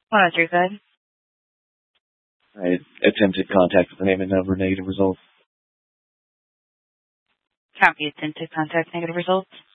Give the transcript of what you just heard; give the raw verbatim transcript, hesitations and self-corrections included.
one oh three Fed. I attempted contact with the name and number, negative results. Copy attempted contact, negative results.